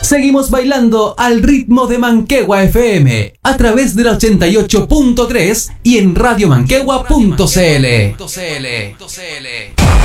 Seguimos bailando al ritmo de Manquehue FM a través de la 88.3 y en radiomanquehue.cl.